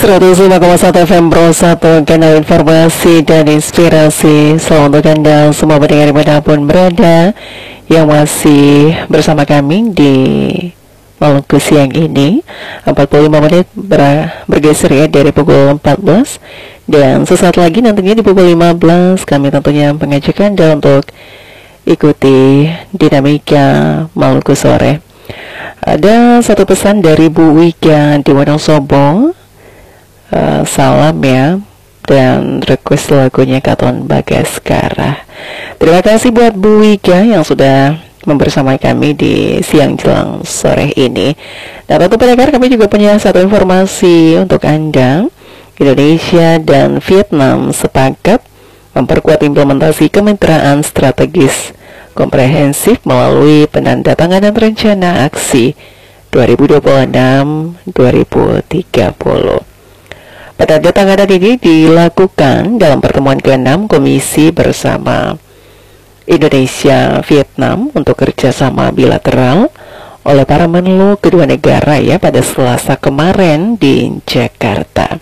105,1 FM Pro 1, kanal informasi dan inspirasi. Selamat untuk Anda semua pendengar dimanapun berada yang masih bersama kami di Maluku siang ini. 45 menit bergeser ya dari pukul 14. Dan sesaat lagi nantinya di pukul 15 kami tentunya mengajak Anda untuk ikuti dinamika Maluku sore. Ada satu pesan dari Bu Wika di Wonosobo. Salam ya, dan request lagunya Katon Bagaskara. Terima kasih buat Bu Wika yang sudah membersamai kami di siang jelang sore ini. Dan tentu pendengar, kami juga punya satu informasi untuk Anda. Indonesia dan Vietnam sepakat memperkuat implementasi kemitraan strategis komprehensif melalui penandatanganan rencana aksi 2026-2030. Penandatanganan ini dilakukan dalam pertemuan ke-6 Komisi bersama Indonesia-Vietnam untuk kerjasama bilateral oleh para menlu kedua negara ya pada Selasa kemarin di Jakarta.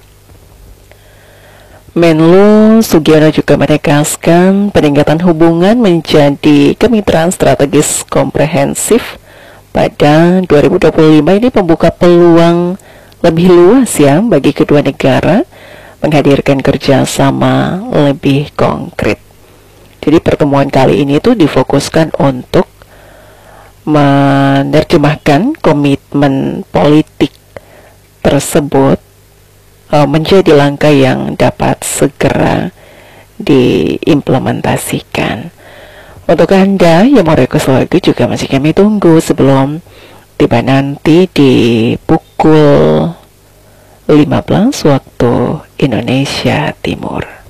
Menlu Sugiono juga menegaskan peningkatan hubungan menjadi kemitraan strategis komprehensif pada 2025 ini membuka peluang lebih luas ya bagi kedua negara menghadirkan kerjasama lebih konkret. Jadi pertemuan kali ini tuh difokuskan untuk menerjemahkan komitmen politik tersebut menjadi langkah yang dapat segera diimplementasikan. Untuk Anda yang mau request lagu juga masih kami tunggu sebelum tiba nanti di pukul 15 waktu Indonesia Timur.